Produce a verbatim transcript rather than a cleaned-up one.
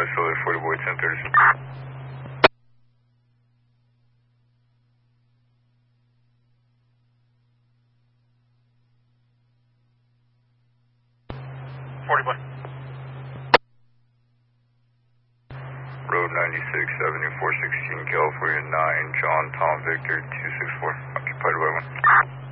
advise Philly forty boy ten thirty. forty boy. Road ninety-six, Avenue four sixteen, California nine, John Tom Victor two six four, occupied by one.